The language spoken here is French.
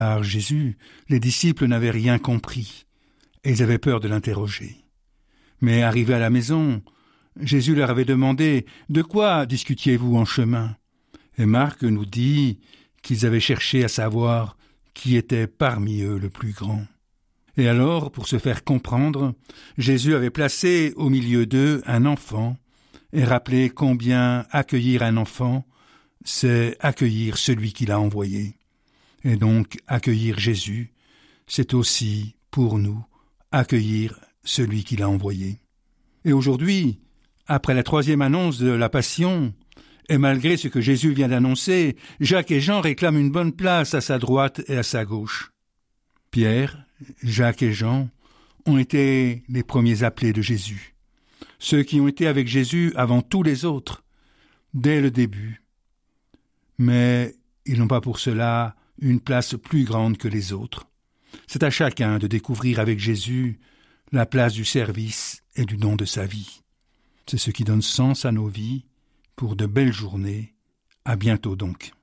Car Jésus, les disciples n'avaient rien compris, et ils avaient peur de l'interroger. Mais arrivés à la maison, Jésus leur avait demandé « De quoi discutiez-vous en chemin ?» Et Marc nous dit qu'ils avaient cherché à savoir qui était parmi eux le plus grand. Et alors, pour se faire comprendre, Jésus avait placé au milieu d'eux un enfant et rappelé combien accueillir un enfant, c'est accueillir celui qu'il a envoyé. Et donc, accueillir Jésus, c'est aussi, pour nous, accueillir celui qu'il a envoyé. Et aujourd'hui, après la 3e annonce de la Passion, et malgré ce que Jésus vient d'annoncer, Jacques et Jean réclament une bonne place à sa droite et à sa gauche. Pierre, Jacques et Jean ont été les premiers appelés de Jésus, ceux qui ont été avec Jésus avant tous les autres, dès le début. Mais ils n'ont pas pour cela une place plus grande que les autres. C'est à chacun de découvrir avec Jésus la place du service et du don de sa vie. C'est ce qui donne sens à nos vies pour de belles journées. À bientôt donc.